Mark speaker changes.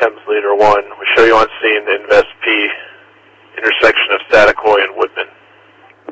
Speaker 1: Thames Leader 1. We show you on scene the